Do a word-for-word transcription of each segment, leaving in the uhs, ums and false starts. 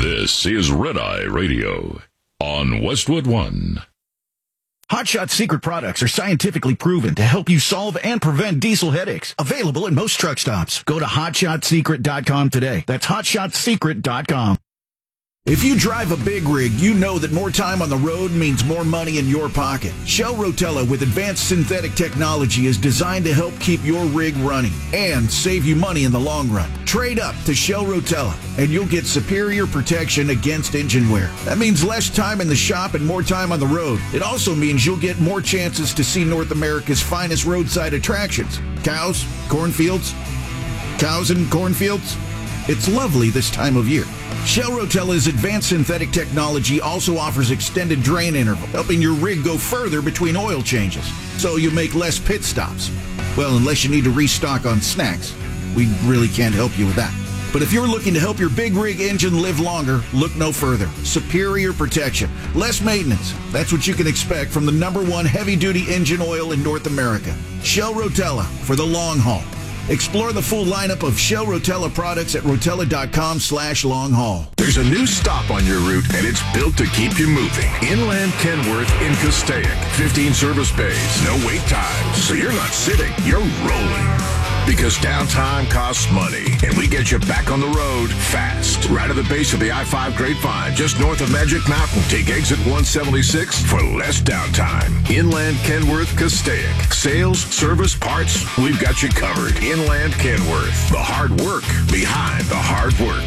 This is Red Eye Radio on Westwood One. Hotshot Secret products are scientifically proven to help you solve and prevent diesel headaches. Available at most truck stops. Go to hot shot secret dot com today. That's hot shot secret dot com. If you drive a big rig, you know that more time on the road means more money in your pocket. Shell Rotella with advanced synthetic technology is designed to help keep your rig running and save you money in the long run. Trade up to Shell Rotella and you'll get superior protection against engine wear. That means less time in the shop and more time on the road. It also means you'll get more chances to see North America's finest roadside attractions. Cows, cornfields, cows and cornfields. It's lovely this time of year. Shell Rotella's advanced synthetic technology also offers extended drain interval, helping your rig go further between oil changes, so you make less pit stops. Well, unless you need to restock on snacks. We really can't help you with that. But if you're looking to help your big rig engine live longer, look no further. Superior protection, less maintenance. That's what you can expect from the number one heavy-duty engine oil in North America. Shell Rotella for the long haul. Explore the full lineup of Shell Rotella products at rotella.com slash long haul. There's a new stop on your route, and it's built to keep you moving. Inland Kenworth in Castaic. fifteen service bays, no wait times. So you're not sitting, you're rolling. Because downtime costs money, and we get you back on the road fast. Right at the base of the I five Grapevine, just north of Magic Mountain. Take exit one seventy-six for less downtime. Inland Kenworth, Castaic. Sales, service, parts, we've got you covered. Inland Kenworth. The hard work behind the hard work.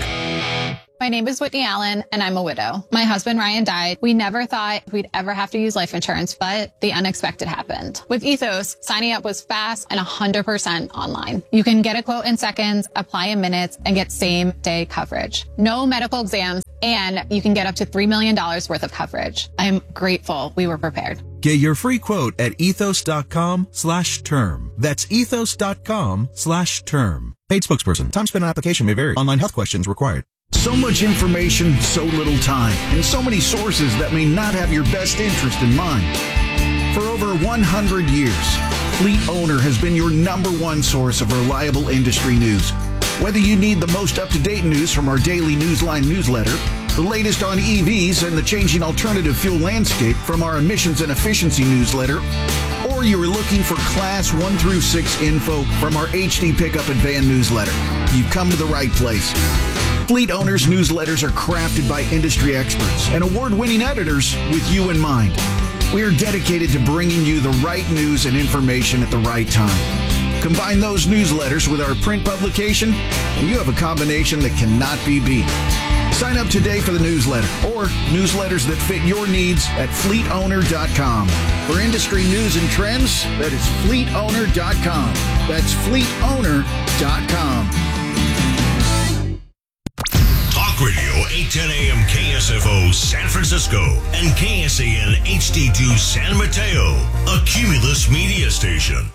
My name is Whitney Allen, and I'm a widow. My husband, Ryan, died. We never thought we'd ever have to use life insurance, but the unexpected happened. With Ethos, signing up was fast and one hundred percent online. You can get a quote in seconds, apply in minutes, and get same-day coverage. No medical exams, and you can get up to three million dollars worth of coverage. I'm grateful we were prepared. Get your free quote at ethos.com slash term. That's ethos.com slash term. Paid spokesperson. Time spent on application may vary. Online health questions required. So much information, so little time, and so many sources that may not have your best interest in mind. For over one hundred years, Fleet Owner has been your number one source of reliable industry news. Whether you need the most up-to-date news from our daily Newsline newsletter, the latest on E Vs and the changing alternative fuel landscape from our emissions and efficiency newsletter, or you are looking for Class one through six info from our H D Pickup and Van newsletter, you've come to the right place. Fleet Owners newsletters are crafted by industry experts and award-winning editors with you in mind. We are dedicated to bringing you the right news and information at the right time. Combine those newsletters with our print publication, and you have a combination that cannot be beat. Sign up today for the newsletter or newsletters that fit your needs at fleet owner dot com. For industry news and trends, that is fleet owner dot com. That's fleet owner dot com. Radio eight ten A M K S F O San Francisco and K S A N H D two San Mateo, a Cumulus media station.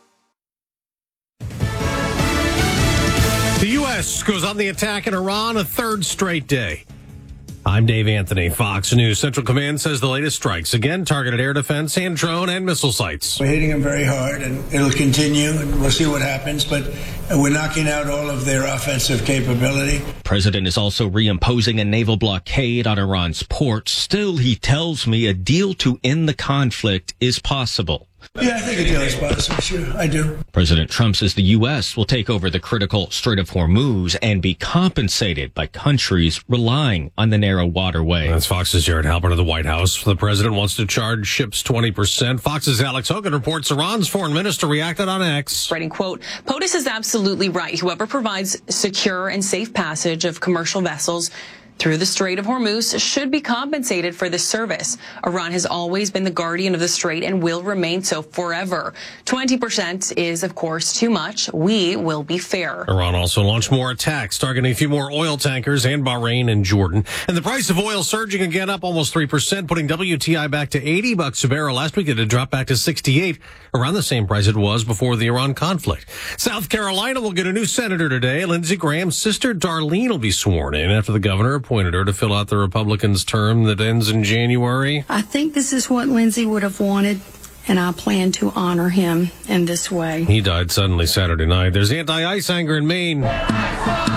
The U S goes on the attack in Iran a third straight day. I'm Dave Anthony, Fox News. Central Command says the latest strikes again targeted air defense and drone and missile sites. We're hitting them very hard, and it'll continue, and we'll see what happens, but we're knocking out all of their offensive capability. The president is also reimposing a naval blockade on Iran's ports. Still, he tells me a deal to end the conflict is possible. Yeah, I think a deal is possible, sure, I do. President Trump says the U S will take over the critical Strait of Hormuz and be compensated by countries relying on the narrow waterway. That's Fox's Jared Halpern of the White House. The president wants to charge ships twenty percent. Fox's Alex Hogan reports Iran's foreign minister reacted on X. Writing, quote, POTUS is absolutely right. Whoever provides secure and safe passage of commercial vessels through the Strait of Hormuz should be compensated for this service. Iran has always been the guardian of the Strait and will remain so forever. twenty percent is, of course, too much. We will be fair. Iran also launched more attacks, targeting a few more oil tankers and Bahrain and Jordan. And the price of oil surging again, up almost three percent, putting W T I back to eighty bucks a barrel. Last week it had dropped back to sixty-eight, around the same price it was before the Iran conflict. South Carolina will get a new senator today. Lindsey Graham's sister Darlene will be sworn in after the governor appointed her to fill out the Republicans' term that ends in January. I think this is what Lindsey would have wanted, and I plan to honor him in this way. He died suddenly Saturday night. There's anti-ice anger in Maine.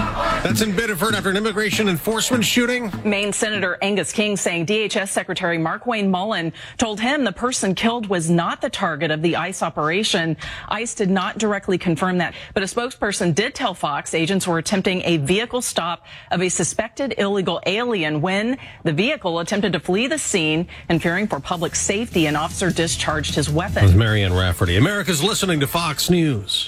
That's in Biddeford after an immigration enforcement shooting. Maine Senator Angus King saying D H S Secretary Mark Wayne Mullen told him the person killed was not the target of the ICE operation. ICE did not directly confirm that, but a spokesperson did tell Fox agents were attempting a vehicle stop of a suspected illegal alien when the vehicle attempted to flee the scene, and fearing for public safety, an officer discharged his weapon. With Marianne Rafferty. America's listening to Fox News.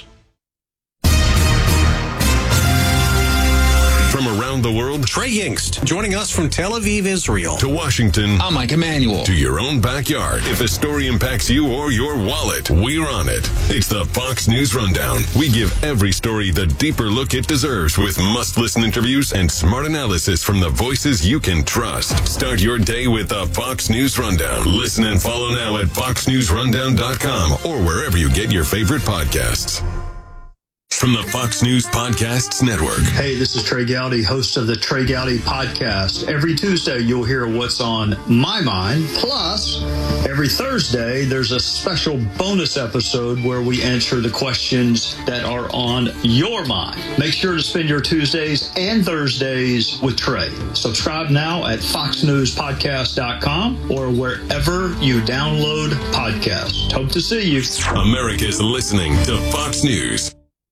From around the world, Trey Yingst joining us from Tel Aviv, Israel. To Washington. I'm Mike Emanuel. To your own backyard. If a story impacts you or your wallet, we're on it. It's the Fox News Rundown. We give every story the deeper look it deserves with must-listen interviews and smart analysis from the voices you can trust. Start your day with the Fox News Rundown. Listen and follow now at fox news rundown dot com or wherever you get your favorite podcasts. From the Fox News Podcasts Network. Hey, this is Trey Gowdy, host of the Trey Gowdy Podcast. Every Tuesday, you'll hear what's on my mind. Plus, every Thursday, there's a special bonus episode where we answer the questions that are on your mind. Make sure to spend your Tuesdays and Thursdays with Trey. Subscribe now at fox news podcast dot com or wherever you download podcasts. Hope to see you. America's listening to Fox News.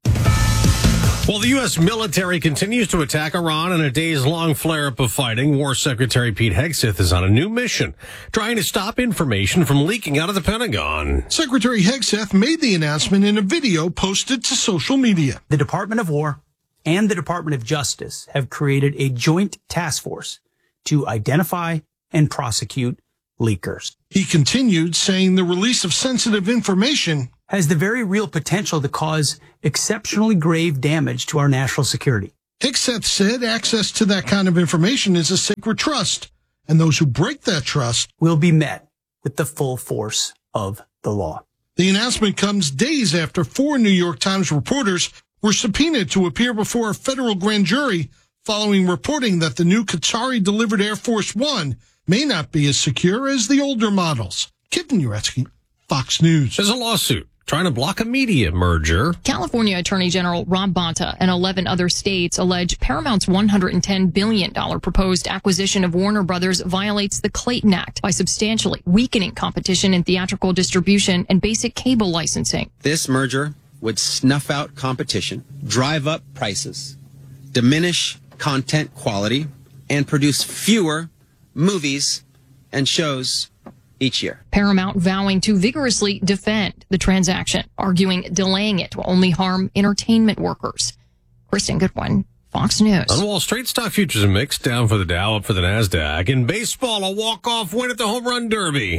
Well, the U S military continues to attack Iran in a days-long flare-up of fighting. War Secretary Pete Hegseth is on a new mission, trying to stop information from leaking out of the Pentagon. Secretary Hegseth made the announcement in a video posted to social media. The Department of War and the Department of Justice have created a joint task force to identify and prosecute leakers. He continued, saying the release of sensitive information has the very real potential to cause exceptionally grave damage to our national security. Hegseth said access to that kind of information is a sacred trust, and those who break that trust will be met with the full force of the law. The announcement comes days after four New York Times reporters were subpoenaed to appear before a federal grand jury following reporting that the new Qatari-delivered Air Force One may not be as secure as the older models. Kevin Uretsky, Fox News. There's a lawsuit trying to block a media merger. California Attorney General Rob Bonta and eleven other states allege Paramount's one hundred ten billion dollars proposed acquisition of Warner Brothers violates the Clayton Act by substantially weakening competition in theatrical distribution and basic cable licensing. This merger would snuff out competition, drive up prices, diminish content quality, and produce fewer movies and shows each year. Paramount vowing to vigorously defend the transaction, arguing delaying it will only harm entertainment workers. Kristen Goodwin, Fox News. On Wall Street, stock futures are mixed, down for the Dow, up for the NASDAQ. In baseball, a walk-off win at the Home Run Derby.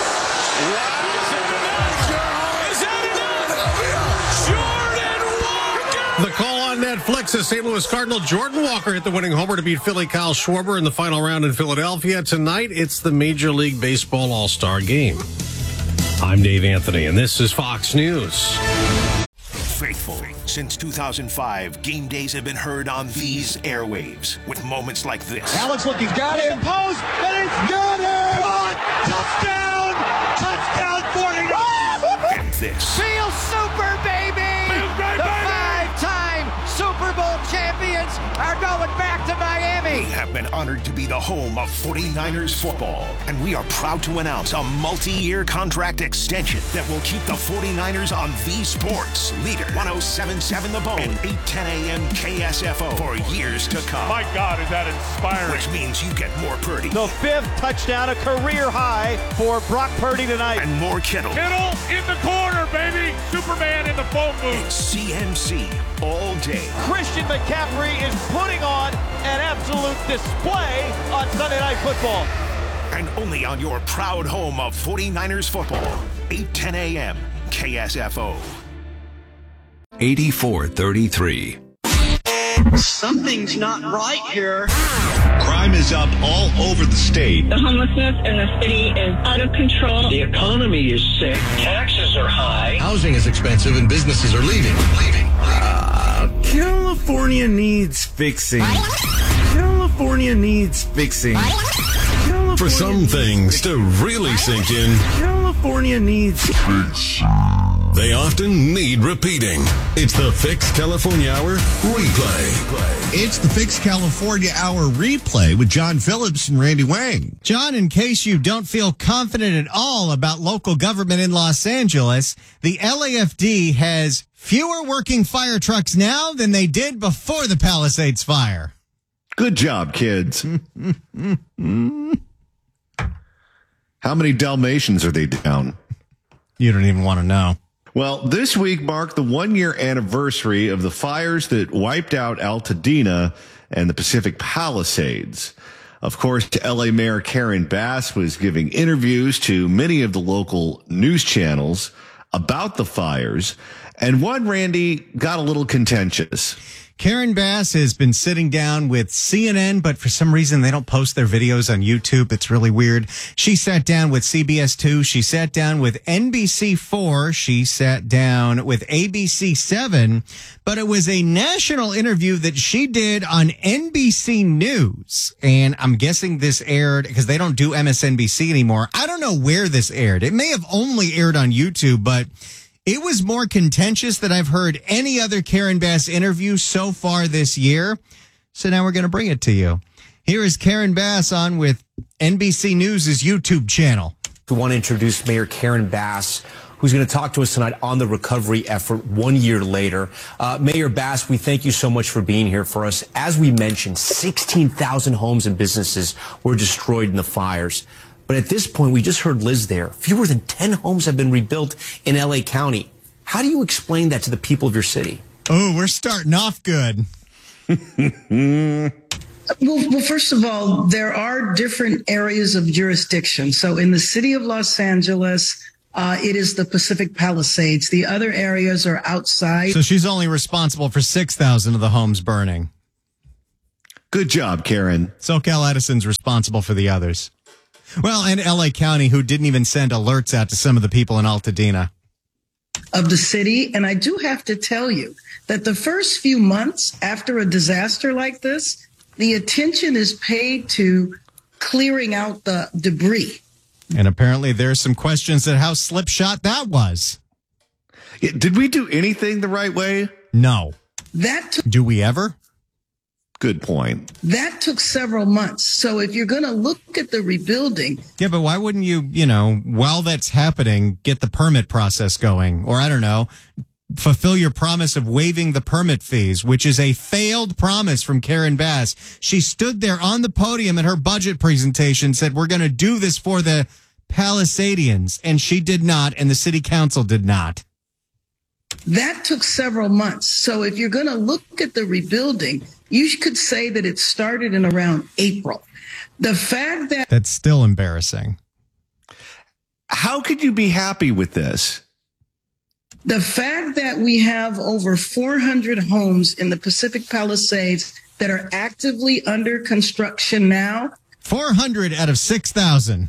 The call on Netflix is Saint Louis Cardinal Jordan Walker hit the winning homer to beat Philly Kyle Schwarber in the final round in Philadelphia. Tonight, it's the Major League Baseball All-Star Game. I'm Dave Anthony, and this is Fox News. Faithful. Since two thousand five, game days have been heard on these airwaves with moments like this. Alex looking, got him, post, and it's got him! Touchdown! Touchdown, forty-nine! And this. Feel super, baby! The five-time Super Bowl champions are going back to Miami. We have been honored to be the home of forty-niners football, and we are proud to announce a multi-year contract extension that will keep the forty-niners on the sports leader one oh seven point seven The Bone and eight ten a.m. K S F O for years to come. My God, is that inspiring. Which means you get more Purdy. The fifth touchdown, a career high for Brock Purdy tonight. And more Kittle. Kittle in the corner, baby. Superman in the phone booth. It's C M C all day. Christian McCaffrey is putting on an absolute display on Sunday Night Football. And only on your proud home of forty-niners football, eight ten a.m. K S F O. eighty-four thirty-three. Something's not right here. Crime is up all over the state. The homelessness in the city is out of control. The economy is sick. Taxes are high. Housing is expensive and businesses are leaving. Leaving. Uh, California needs fixing. California needs fixing. California For some things to really sink in, California needs fixing. They often need repeating. It's the Fix California Hour replay. It's the Fix California Hour replay with John Phillips and Randy Wang. John, in case you don't feel confident at all about local government in Los Angeles, the L A F D has fewer working fire trucks now than they did before the Palisades fire. Good job, kids. How many Dalmatians are they down? You don't even want to know. Well, this week marked the one-year anniversary of the fires that wiped out Altadena and the Pacific Palisades. Of course, L A Mayor Karen Bass was giving interviews to many of the local news channels about the fires, and one, Randy, got a little contentious. Karen Bass has been sitting down with C N N, but for some reason they don't post their videos on YouTube. It's really weird. She sat down with C B S two. She sat down with N B C four. She sat down with A B C seven. But it was a national interview that she did on N B C News. And I'm guessing this aired because they don't do M S N B C anymore. I don't know where this aired. It may have only aired on YouTube, but it was more contentious than I've heard any other Karen Bass interview so far this year. So now we're going to bring it to you. Here is Karen Bass on with N B C News' YouTube channel. We want to introduce Mayor Karen Bass, who's going to talk to us tonight on the recovery effort one year later. Uh, Mayor Bass, we thank you so much for being here for us. As we mentioned, sixteen thousand homes and businesses were destroyed in the fires. But at this point, we just heard Liz there. Fewer than ten homes have been rebuilt in L A County. How do you explain that to the people of your city? Oh, we're starting off good. Well, well, first of all, there are different areas of jurisdiction. So in the city of Los Angeles, uh, it is the Pacific Palisades. The other areas are outside. So she's only responsible for six thousand of the homes burning. Good job, Karen. SoCal Edison's responsible for the others. Well, and L A County, who didn't even send alerts out to some of the people in Altadena. Of the city. And I do have to tell you that the first few months after a disaster like this, the attention is paid to clearing out the debris. And apparently there's some questions at how slipshod that was. Did we do anything the right way? No. That took- Do we ever? Good point. That took several months. So if you're going to look at the rebuilding. Yeah, but why wouldn't you, you know, while that's happening, get the permit process going? Or I don't know, fulfill your promise of waiving the permit fees, which is a failed promise from Karen Bass. She stood there on the podium at her budget presentation, said, we're going to do this for the Palisadians. And she did not, and the city council did not. That took several months. So if you're going to look at the rebuilding, you could say that it started in around April. The fact that... That's still embarrassing. How could you be happy with this? The fact that we have over four hundred homes in the Pacific Palisades that are actively under construction now. four hundred out of six thousand.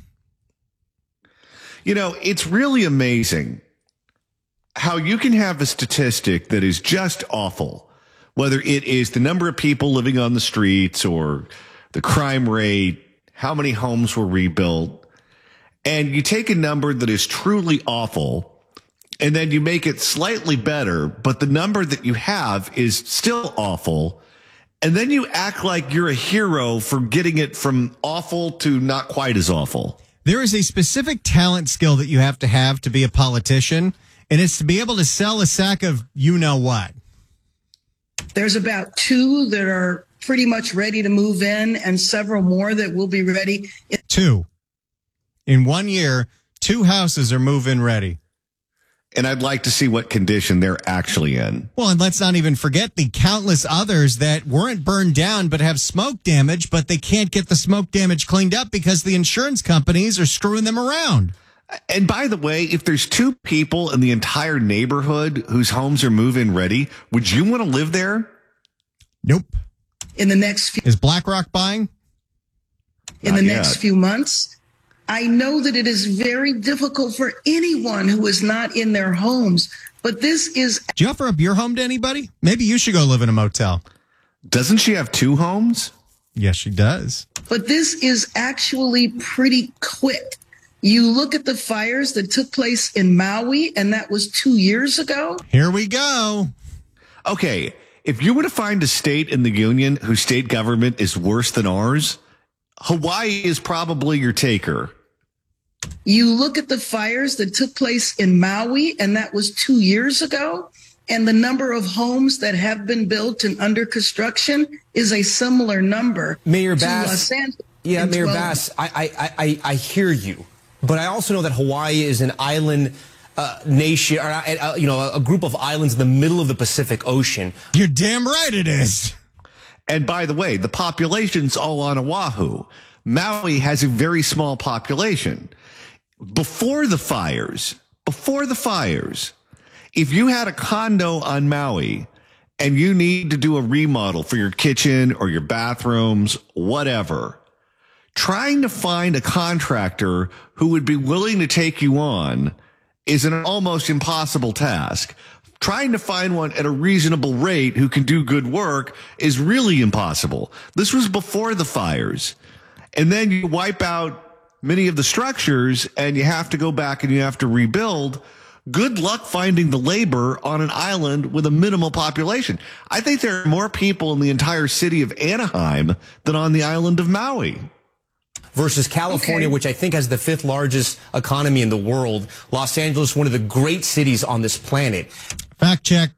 You know, it's really amazing how you can have a statistic that is just awful, whether it is the number of people living on the streets or the crime rate, how many homes were rebuilt, and you take a number that is truly awful and then you make it slightly better, but the number that you have is still awful, and then you act like you're a hero for getting it from awful to not quite as awful. There is a specific talent skill that you have to have to be a politician, and it's to be able to sell a sack of you-know-what. There's about two that are pretty much ready to move in and several more that will be ready. Two. In one year, two houses are move-in ready. And I'd like to see what condition they're actually in. Well, and let's not even forget the countless others that weren't burned down but have smoke damage, but they can't get the smoke damage cleaned up because the insurance companies are screwing them around. And by the way, if there's two people in the entire neighborhood whose homes are move-in ready, would you want to live there? Nope. In the next few, Is BlackRock buying? in Not the yet. next few months. I know that it is very difficult for anyone who is not in their homes, but this is... Did you offer up your home to anybody? Maybe you should go live in a motel. Doesn't she have two homes? Yes, she does. But this is actually pretty quick. You look at the fires that took place in Maui, and that was two years ago. Here we go. Okay, if you were to find a state in the union whose state government is worse than ours, Hawaii is probably your taker. You look at the fires that took place in Maui, and that was two years ago. And the number of homes that have been built and under construction is a similar number. Mayor to Bass. Los Angeles Yeah, in Mayor twelve Bass, I, I, I, I hear you. But I also know that Hawaii is an island uh, nation, or, uh, you know, a group of islands in the middle of the Pacific Ocean. You're damn right it is. And by the way, the population's all on Oahu. Maui has a very small population. Before the fires, before the fires, if you had a condo on Maui and you need to do a remodel for your kitchen or your bathrooms, whatever, trying to find a contractor who would be willing to take you on is an almost impossible task. Trying to find one at a reasonable rate who can do good work is really impossible. This was before the fires. And then you wipe out many of the structures and you have to go back and you have to rebuild. Good luck finding the labor on an island with a minimal population. I think there are more people in the entire city of Anaheim than on the island of Maui. Versus California, okay, which I think has the fifth largest economy in the world. Los Angeles, one of the great cities on this planet. Fact check.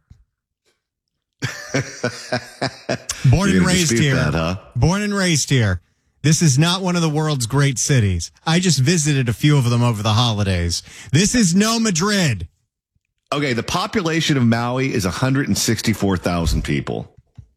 Born and raised here. That, huh? Born and raised here. This is not one of the world's great cities. I just visited a few of them over the holidays. This is no Madrid. Okay, the population of Maui is one hundred sixty-four thousand people.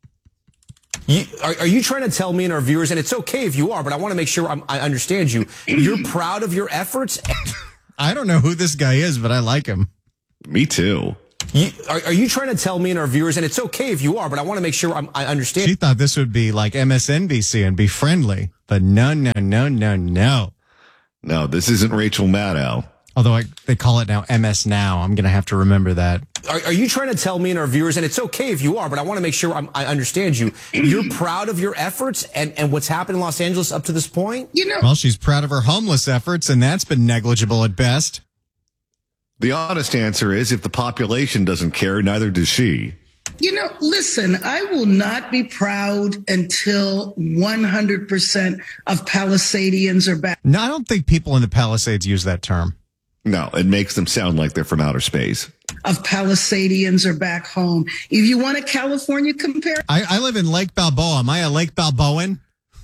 You, are, are you trying to tell me and our viewers, and it's okay if you are, but I want to make sure I'm, I understand you, you're proud of your efforts? I don't know who this guy is, but I like him. Me too. You, are, are you trying to tell me and our viewers, and it's okay if you are, but I want to make sure I'm, I understand. She thought this would be like M S N B C and be friendly, but no, no, no, no, no. No, this isn't Rachel Maddow. Although I, they call it now M S Now. I'm going to have to remember that. Are, are you trying to tell me and our viewers, and it's okay if you are, but I want to make sure I'm, I understand you, you're proud of your efforts and, and what's happened in Los Angeles up to this point? You know, well, she's proud of her homeless efforts, and that's been negligible at best. The honest answer is if the population doesn't care, neither does she. You know, listen, I will not be proud until one hundred percent of Palisadians are back. No, I don't think people in the Palisades use that term. No, it makes them sound like they're from outer space. Of Palisadians are back home. If you want a California compare. I, I live in Lake Balboa. Am I a Lake Balboan?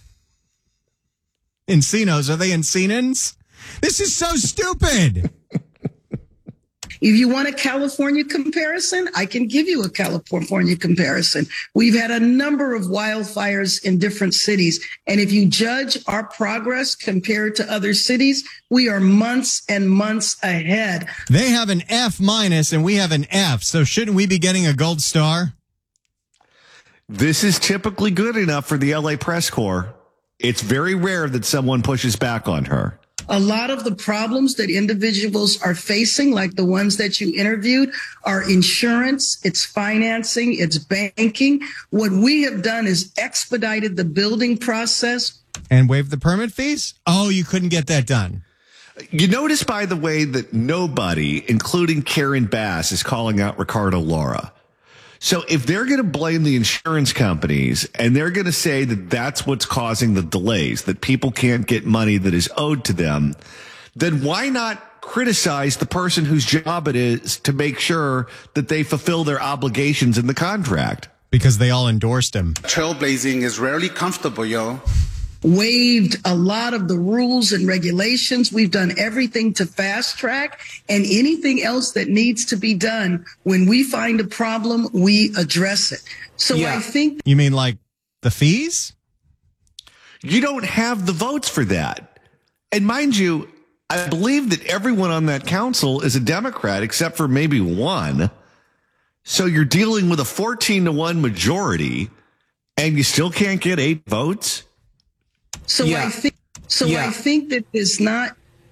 Encinos, are they Encinans? This is so stupid. If you want a California comparison, I can give you a California comparison. We've had a number of wildfires in different cities. And if you judge our progress compared to other cities, we are months and months ahead. They have an F minus and we have an F. So shouldn't we be getting a gold star? This is typically good enough for the L A Press Corps. It's very rare that someone pushes back on her. A lot of the problems that individuals are facing, like the ones that you interviewed, are insurance, it's financing, it's banking. What we have done is expedited the building process. And waived the permit fees? Oh, you couldn't get that done. You notice, by the way, that nobody, including Karen Bass, is calling out Ricardo Lara. So if they're going to blame the insurance companies and they're going to say that that's what's causing the delays, that people can't get money that is owed to them, then why not criticize the person whose job it is to make sure that they fulfill their obligations in the contract? Because they all endorsed him. Trailblazing is rarely comfortable, yo. Waived a lot of the rules and regulations. We've done everything to fast track, and anything else that needs to be done. When we find a problem, we address it. So yeah. I think. You mean like the fees? You don't have the votes for that. And mind you, I believe that everyone on that council is a Democrat except for maybe one. So you're dealing with a fourteen to one majority and you still can't get eight votes. So yeah. I think so yeah. I think that there's not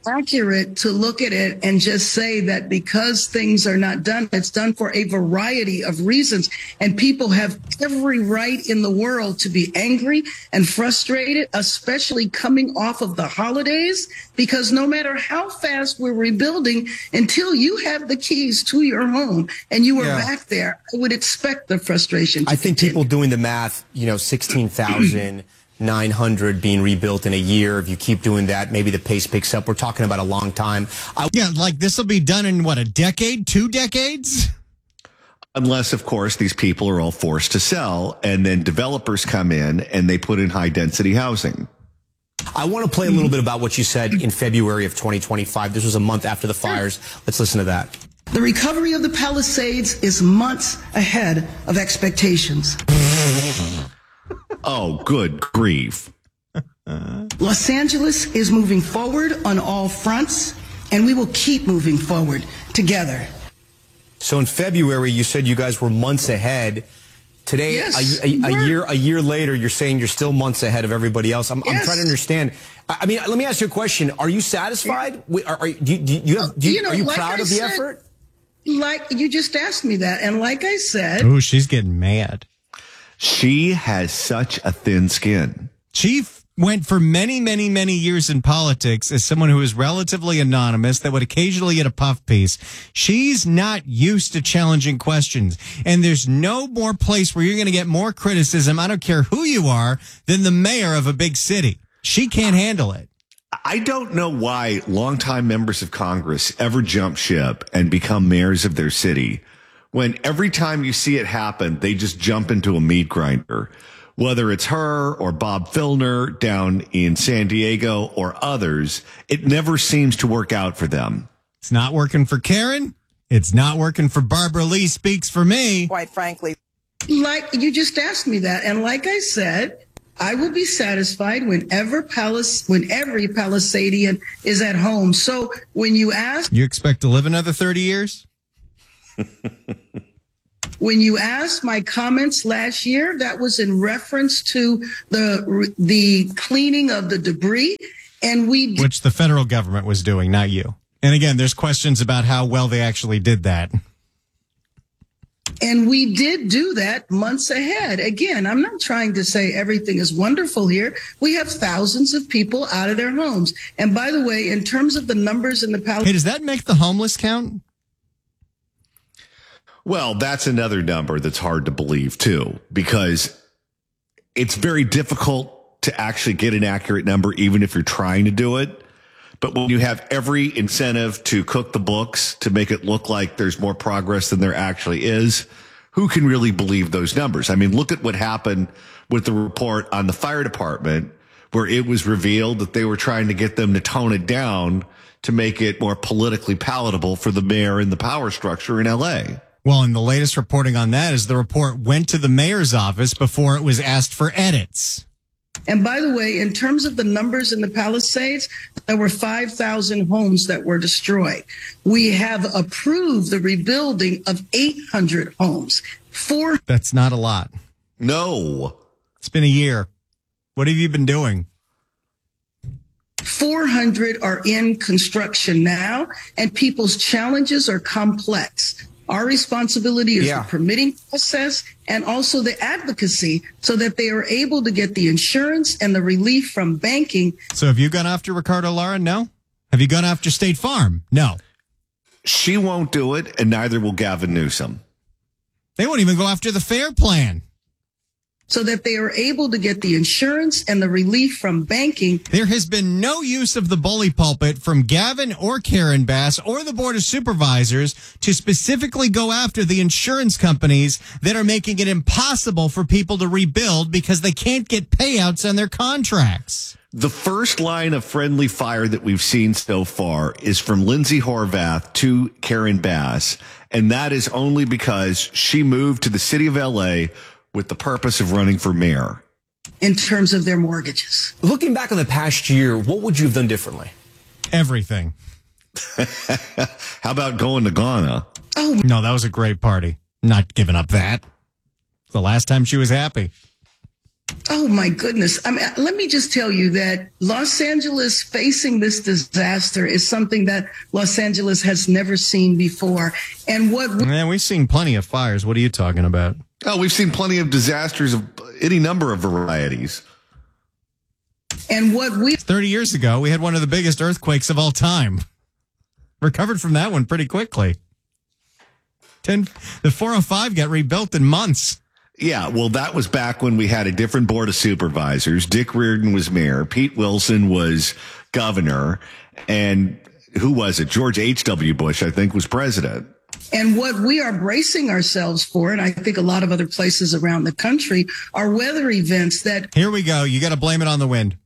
accurate to look at it and just say that because things are not done, it's done for a variety of reasons. And people have every right in the world to be angry and frustrated, especially coming off of the holidays, because no matter how fast we're rebuilding, until you have the keys to your home and you are Yeah. back there, I would expect the frustration to I think continue. people doing the math, you know, sixteen thousand nine hundred being rebuilt in a year. If you keep doing that, maybe the pace picks up. We're talking about a long time. I- Yeah, like this will be done in what, a decade, two decades? Unless, of course, these people are all forced to sell and then developers come in and they put in high density housing. I want to play a little bit about what you said in February of twenty twenty-five. This was a month after the fires. Let's listen to that. The recovery of the Palisades is months ahead of expectations. Oh, good grief. Los Angeles is moving forward on all fronts, and we will keep moving forward together. So in February, you said you guys were months ahead. Today, Yes, a, a, a we're- year a year later, you're saying you're still months ahead of everybody else. I'm, I'm Yes. trying to understand. I, I mean, let me ask you a question. Are you satisfied? With, are, are, do you, do you, have, do you, You know, are you like proud I of the said- effort? Like you just asked me that, and like I said, Ooh, she's getting mad. She has such a thin skin. She f- went for many, many, many years in politics as someone who is relatively anonymous that would occasionally get a puff piece. She's not used to challenging questions. And there's no more place where you're going to get more criticism, I don't care who you are, than the mayor of a big city. She can't handle it. I don't know why longtime members of Congress ever jump ship and become mayors of their city when every time you see it happen, they just jump into a meat grinder. Whether it's her or Bob Filner down in San Diego or others, it never seems to work out for them. It's not working for Karen. It's not working for Barbara Lee Speaks for me. quite frankly, like you just asked me that, and like I said, I will be satisfied whenever Palace, when every Palisadian is at home. So when you ask, You expect to live another thirty years? when you asked my comments last year, that was in reference to the the cleaning of the debris, and we Which the federal government was doing, not you. And again, there's questions about how well they actually did that. And we did do that months ahead. Again, I'm not trying to say everything is wonderful here. We have thousands of people out of their homes. And by the way, in terms of the numbers in the Hey, Palisades, does that make the homeless count? Well, that's another number that's hard to believe, too, because it's very difficult to actually get an accurate number, even if you're trying to do it. But when you have every incentive to cook the books to make it look like there's more progress than there actually is, who can really believe those numbers? I mean, look at what happened with the report on the fire department, where it was revealed that they were trying to get them to tone it down to make it more politically palatable for the mayor and the power structure in L A. Well, and the latest reporting on that is the report went to the mayor's office before it was asked for edits. and by the way, in terms of the numbers in the Palisades, there were five thousand homes that were destroyed. We have approved the rebuilding of eight hundred homes. Four. That's not a lot. No. It's been a year. What have you been doing? four hundred are in construction now, and people's challenges are complex. Our responsibility is Yeah. the permitting process and also the advocacy so that they are able to get the insurance and the relief from banking. So have you gone after Ricardo Lara? No. Have you gone after State Farm? No. She won't do it, and neither will Gavin Newsom. They won't even go after the FAIR plan. So that they are able to get the insurance and the relief from banking. There has been no use of the bully pulpit from Gavin or Karen Bass or the Board of Supervisors to specifically go after the insurance companies that are making it impossible for people to rebuild because they can't get payouts on their contracts. The first line of friendly fire that we've seen so far is from Lindsay Horvath to Karen Bass, and that is only because she moved to the city of L A with the purpose of running for mayor. In terms of their mortgages. Looking back on the past year, what would you have done differently? Everything. How about going to Ghana? Oh, no, that was a great party. Not giving up that. The last time she was happy. Oh, my goodness. I mean, let me just tell you that Los Angeles facing this disaster is something that Los Angeles has never seen before. And what... Man, we've seen plenty of fires. What are you talking about? Oh, we've seen plenty of disasters of any number of varieties. And what we... thirty years ago, we had one of the biggest earthquakes of all time. Recovered from that one pretty quickly. Ten, the four oh five got rebuilt in months. Yeah, well, that was back when we had a different board of supervisors. Dick Reardon was mayor. Pete Wilson was governor. And who was it? George H W. Bush, I think, was president. And what we are bracing ourselves for, and I think a lot of other places around the country, are weather events that... Here we go. You got to blame it on the wind.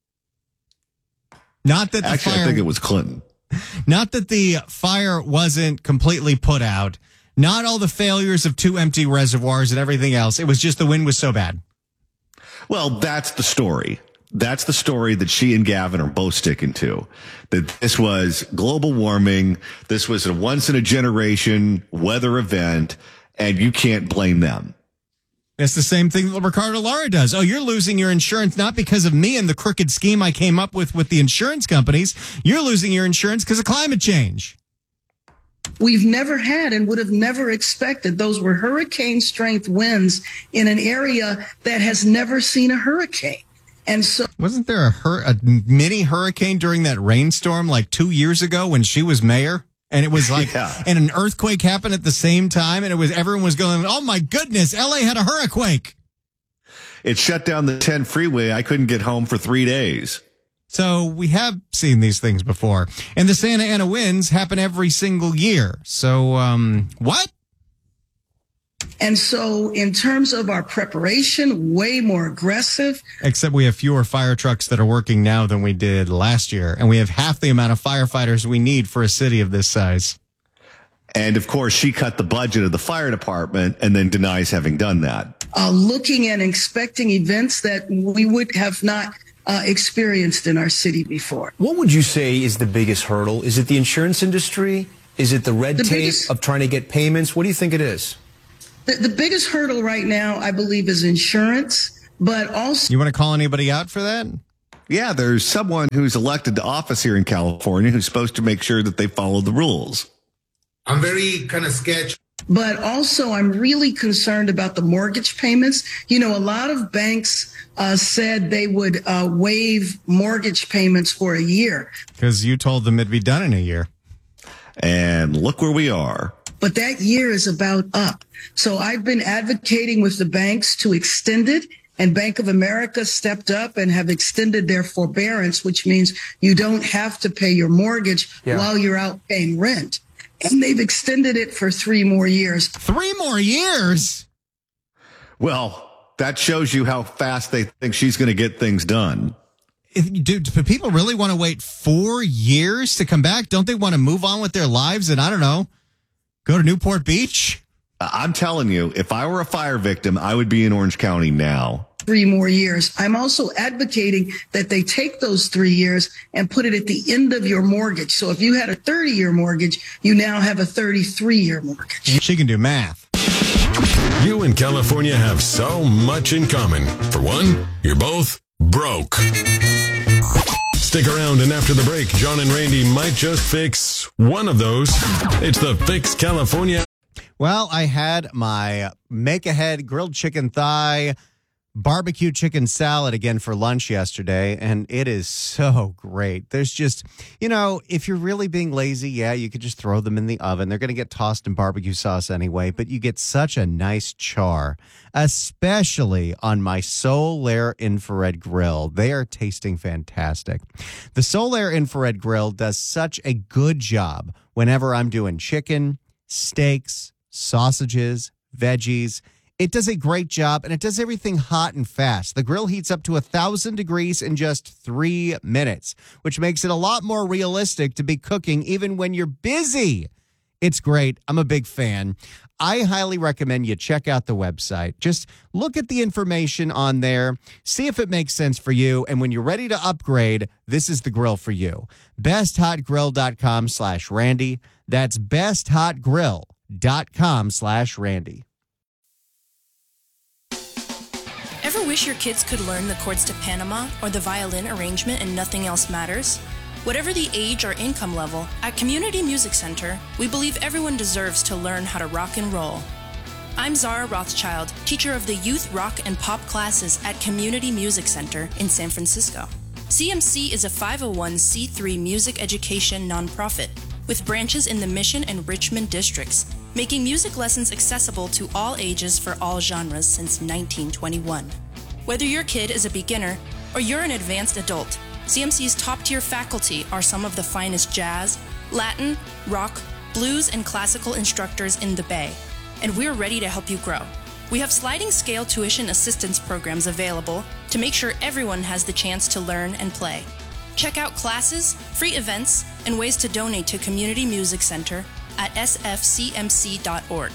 Not that the Actually, fire... I think it was Clinton. Not that the fire wasn't completely put out. Not all the failures of two empty reservoirs and everything else. It was just the wind was so bad. Well, that's the story. That's the story that she and Gavin are both sticking to. That this was global warming. This was a once in a generation weather event, and you can't blame them. It's the same thing that Ricardo Lara does. Oh, you're losing your insurance not because of me and the crooked scheme I came up with with the insurance companies. You're losing your insurance because of climate change. We've never had and would have never expected. Those were hurricane strength winds in an area that has never seen a hurricane. And so wasn't there a, hur- a mini hurricane during that rainstorm like two years ago when she was mayor? And it was like, yeah. And an earthquake happened at the same time. And it was, everyone was going, oh my goodness, L A had a hurricane. It shut down the ten freeway. I couldn't get home for three days. So we have seen these things before. And the Santa Ana winds happen every single year. So, um, what? And so in terms of our preparation, way more aggressive. Except we have fewer fire trucks that are working now than we did last year. And we have half the amount of firefighters we need for a city of this size. And of course, she cut the budget of the fire department and then denies having done that. Uh, looking and expecting events that we would have not Uh, experienced in our city before. What would you say is the biggest hurdle? Is it the insurance industry? Is it the red the tape biggest, of trying to get payments? What do you think it is? The, the biggest hurdle right now, I believe, is insurance, but also... You want to call anybody out for that? Yeah, there's someone who's elected to office here in California who's supposed to make sure that they follow the rules. I'm very kind of sketchy. But also, I'm really concerned about the mortgage payments. You know, a lot of banks uh, said they would uh, waive mortgage payments for a year. Because you told them it'd be done in a year. And look where we are. But that year is about up. So I've been advocating with the banks to extend it. And Bank of America stepped up and have extended their forbearance, which means you don't have to pay your mortgage yeah. while you're out paying rent. And they've extended it for three more years. Three more years? Well, that shows you how fast they think she's going to get things done. Do, do people really want to wait four years to come back? Don't they want to move on with their lives and, I don't know, go to Newport Beach? I'm telling you, if I were a fire victim, I would be in Orange County now. Three more years. I'm also advocating that they take those three years and put it at the end of your mortgage. So if you had a thirty-year mortgage, you now have a thirty-three-year mortgage. She can do math. You and California have so much in common. For one, you're both broke. Stick around, and after the break, John and Randy might just fix one of those. It's the Fix California. Well, I had my make-ahead grilled chicken thigh barbecue chicken salad again for lunch yesterday, and it is so great. There's just, you know, if you're really being lazy, yeah, you could just throw them in the oven. They're going to get tossed in barbecue sauce anyway, but you get such a nice char, especially on my Solaire infrared grill. They are tasting fantastic. The Solaire infrared grill does such a good job whenever I'm doing chicken, steaks, sausages, veggies. It does a great job, and it does everything hot and fast. The grill heats up to one thousand degrees in just three minutes, which makes it a lot more realistic to be cooking even when you're busy. It's great. I'm a big fan. I highly recommend you check out the website. Just look at the information on there, see if it makes sense for you, and when you're ready to upgrade, this is the grill for you. best hot grill dot com slash Randy. That's best hot grill dot com slash Randy. Ever wish your kids could learn the chords to Panama or the violin arrangement and nothing else matters? Whatever the age or income level, at Community Music Center, we believe everyone deserves to learn how to rock and roll. I'm Zara Rothschild, teacher of the youth rock and pop classes at Community Music Center in San Francisco. C M C is a five oh one c three music education nonprofit with branches in the Mission and Richmond districts, making music lessons accessible to all ages for all genres since nineteen twenty-one. Whether your kid is a beginner or you're an advanced adult, C M C's top-tier faculty are some of the finest jazz, Latin, rock, blues, and classical instructors in the Bay, and we're ready to help you grow. We have sliding scale tuition assistance programs available to make sure everyone has the chance to learn and play. Check out classes, free events, and ways to donate to Community Music Center at s f c m c dot org.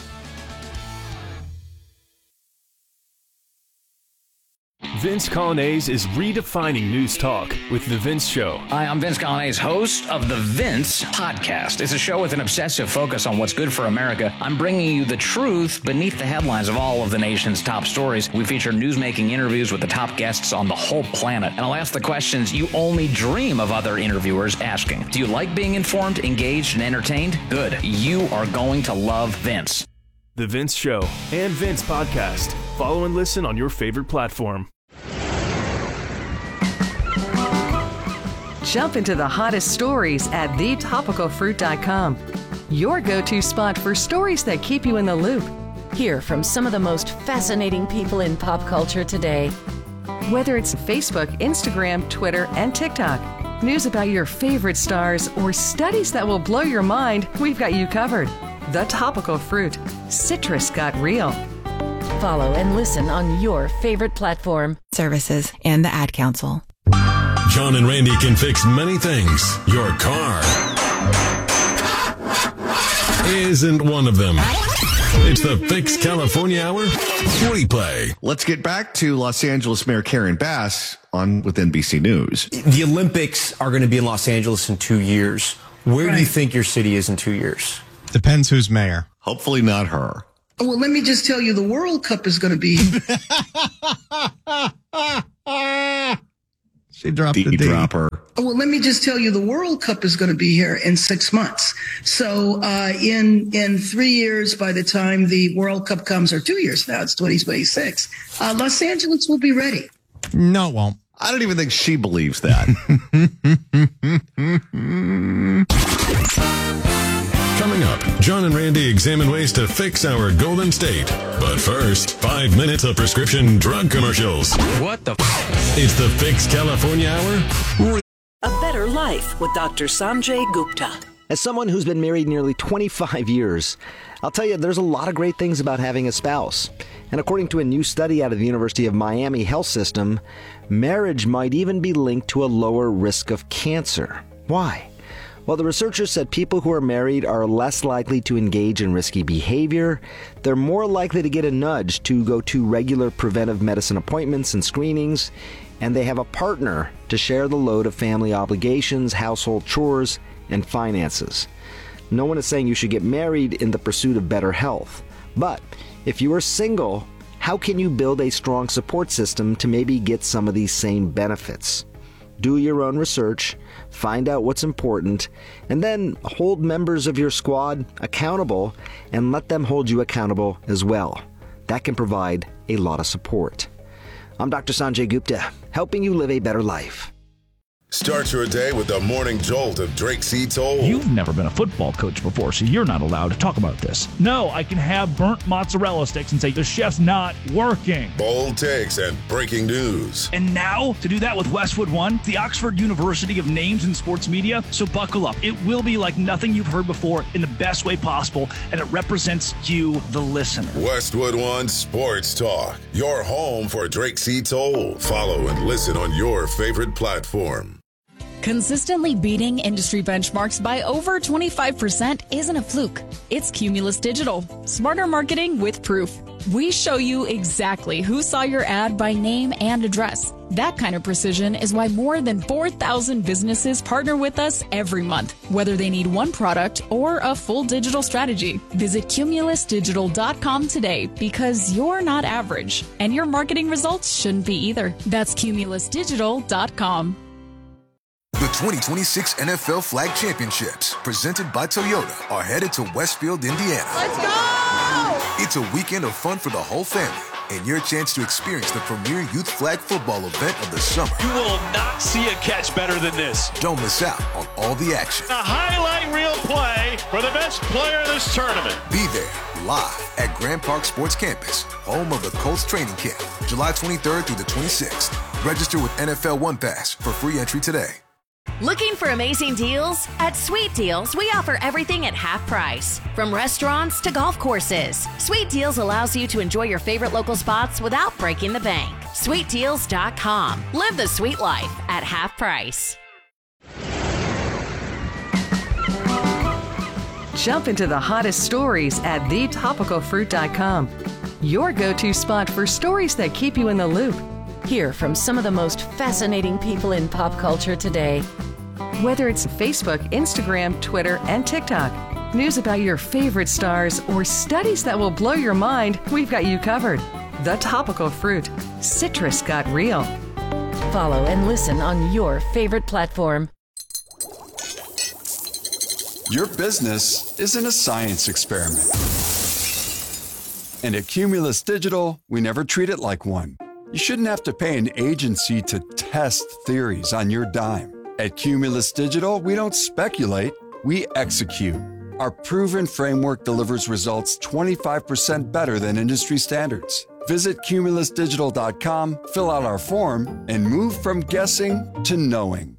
Vince Colonnese is redefining news talk with The Vince Show. Hi, I'm Vince Colonnese, host of The Vince Podcast. It's a show with an obsessive focus on what's good for America. I'm bringing you the truth beneath the headlines of all of the nation's top stories. We feature newsmaking interviews with the top guests on the whole planet. And I'll ask the questions you only dream of other interviewers asking. Do you like being informed, engaged, and entertained? Good. You are going to love Vince. The Vince Show and Vince Podcast. Follow and listen on your favorite platform. Jump into the hottest stories at the topical fruit dot com. Your go-to spot for stories that keep you in the loop. Hear from some of the most fascinating people in pop culture today. Whether it's Facebook, Instagram, Twitter, and TikTok, news about your favorite stars, or studies that will blow your mind, we've got you covered. The Topical Fruit. Citrus got real. Follow and listen on your favorite platform. Services and the Ad Council. John and Randy can fix many things. Your car isn't one of them. It's the Fix California Hour replay. Let's get back to Los Angeles Mayor Karen Bass on with N B C News. The Olympics are going to be in Los Angeles in two years. Where right. do you think your city is in two years? Depends who's mayor. Hopefully not her. Well, let me just tell you, the World Cup is going to be. She dropped the, the D. dropper. Well, let me just tell you, the World Cup is going to be here in six months. So uh, in in three years, by the time the World Cup comes, or two years now, it's twenty twenty-six, uh, Los Angeles will be ready. No, it won't. I don't even think she believes that. Coming up, John and Randy examine ways to fix our Golden State. But first, five minutes of prescription drug commercials. What the f***? It's the Fix California Hour. A better life with Doctor Sanjay Gupta. As someone who's been married nearly twenty-five years, I'll tell you there's a lot of great things about having a spouse. And according to a new study out of the University of Miami Health System, marriage might even be linked to a lower risk of cancer. Why? Well, the researchers said people who are married are less likely to engage in risky behavior, they're more likely to get a nudge to go to regular preventive medicine appointments and screenings, and they have a partner to share the load of family obligations, household chores, and finances. No one is saying you should get married in the pursuit of better health. But if you are single, how can you build a strong support system to maybe get some of these same benefits? Do your own research, find out what's important, and then hold members of your squad accountable and let them hold you accountable as well. That can provide a lot of support. I'm Doctor Sanjay Gupta, helping you live a better life. Start your day with the morning jolt of Drake Seats Old. You've never been a football coach before, so you're not allowed to talk about this. No, I can have burnt mozzarella sticks and say the chef's not working. Bold takes and breaking news. And now, to do that with Westwood One, the Oxford University of Names in Sports Media. So buckle up. It will be like nothing you've heard before in the best way possible, and it represents you, the listener. Westwood One Sports Talk, your home for Drake Seats Old. Follow and listen on your favorite platform. Consistently beating industry benchmarks by over twenty-five percent isn't a fluke. It's Cumulus Digital. Smarter marketing with proof. We show you exactly who saw your ad by name and address. That kind of precision is why more than four thousand businesses partner with us every month, whether they need one product or a full digital strategy. Visit Cumulus Digital dot com today because you're not average, and your marketing results shouldn't be either. That's Cumulus Digital dot com. The twenty twenty-six N F L Flag Championships, presented by Toyota, are headed to Westfield, Indiana. Let's go! It's a weekend of fun for the whole family, and your chance to experience the premier youth flag football event of the summer. You will not see a catch better than this. Don't miss out on all the action. A highlight reel play for the best player in this tournament. Be there, live at Grand Park Sports Campus, home of the Colts training camp, July twenty-third through the twenty-sixth. Register with N F L One Pass for free entry today. Looking for amazing deals? At Sweet Deals, we offer everything at half price. From restaurants to golf courses, Sweet Deals allows you to enjoy your favorite local spots without breaking the bank. Sweet Deals dot com. Live the sweet life at half price. Jump into the hottest stories at the topical fruit dot com. Your go-to spot for stories that keep you in the loop. Hear from some of the most fascinating people in pop culture today. Whether it's Facebook, Instagram, Twitter, and TikTok, news about your favorite stars, or studies that will blow your mind, we've got you covered. The Topical Fruit. Citrus got real. Follow and listen on your favorite platform. Your business isn't a science experiment. And at Cumulus Digital, we never treat it like one. You shouldn't have to pay an agency to test theories on your dime. At Cumulus Digital, we don't speculate, we execute. Our proven framework delivers results twenty-five percent better than industry standards. Visit Cumulus Digital dot com, fill out our form, and move from guessing to knowing.